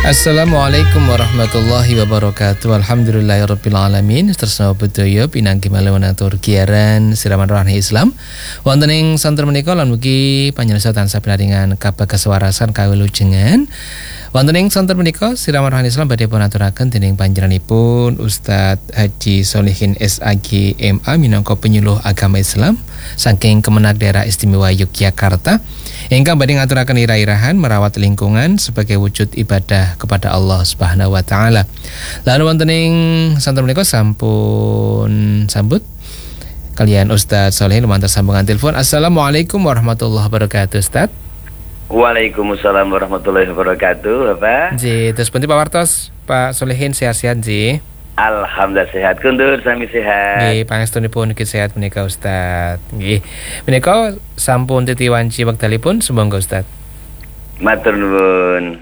Assalamualaikum warahmatullahi wabarakatuh. Alhamdulillahirabbil alamin. Tresna bedaya pinanggi malih atur giaran siraman rohani Islam. Wonten ing santen menika lan mugi panjenengan tansah pinaringan kabaguswarasan kawilujengan. Wonten ing santen menika siraman rohani Islam badhe pun aturaken dening panjenenganipun Ustadz Haji Solihin SAG MA minangka penyuluh agama Islam saking Kemenak Daerah Istimewa Yogyakarta. Ingkang badhe ngaturaken irah-irahan merawat lingkungan sebagai wujud ibadah kepada Allah Subhanahu wa taala. Lalu wonten ing santen menika sampun sambut kalian Ustadz Solihin lumantar sambungan telepon. Assalamualaikum warahmatullahi wabarakatuh, Ustadz. Waalaikumsalam warahmatullahi wabarakatuh, Bapak. Ji, terus pundi Pak Wartos, Pak Solihin sehat-sehat ji? Alhamdulillah sehat, kundur sami sehat. Nggih, pangestunipun ugi sehat menika Ustadz. Nggih. Menika sampun titi wanci wektalipun sumangga Ustadz. Matur nuwun.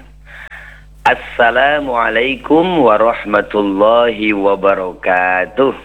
Assalamualaikum warahmatullahi wabarakatuh.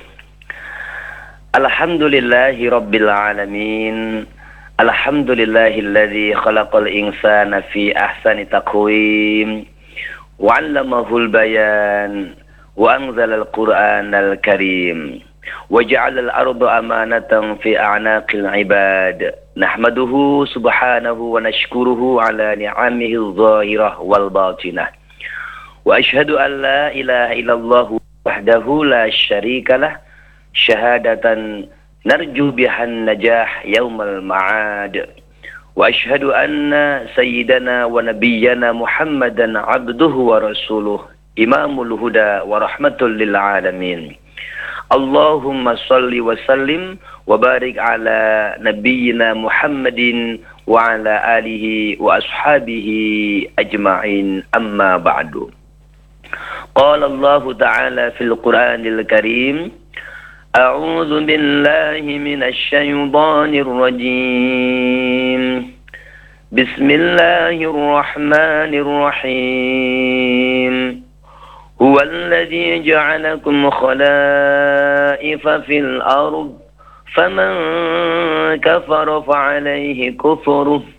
Alhamdulillahi rabbil alamin. Alhamdulillahilladzi khalaqal insana fi ahsani taqwim wa 'allamahul bayan. وأنزل القرآن الكريم وجعل الأرض أمانة في أعناق العباد نحمده سبحانه ونشكره على نعمه الظاهرة والباطنة وأشهد أن لا إله إلا الله وحده لا شريك له شهادة نرجو بها النجاح يوم المعاد وأشهد أن سيدنا ونبينا محمدا عبده ورسوله Imamul Huda wa rahmatul lil alamin. Allahumma salli wa sallim wa barik ala nabiyyina Muhammadin wa ala alihi wa ashabihi ajma'in, amma ba'du. Qala Allah ta'ala fil Qur'anil Karim, A'udzu billahi minasy syaithanir rajim. Bismillahirrahmanirrahim. هو الذي جعلكم خلائف في الأرض فمن كفر فعليه كفره